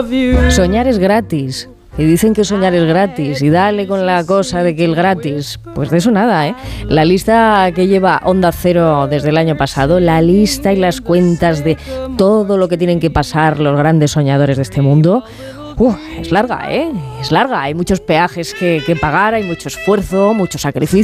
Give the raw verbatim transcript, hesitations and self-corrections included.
Soñar es gratis. Y dicen que soñar es gratis, y dale con la cosa de que el gratis, pues de eso nada, ¿eh? La lista que lleva Onda Cero desde el año pasado, la lista y las cuentas de todo lo que tienen que pasar los grandes soñadores de este mundo, uh, es larga, ¿eh? Es larga, hay muchos peajes que, que pagar, hay mucho esfuerzo, mucho sacrificio.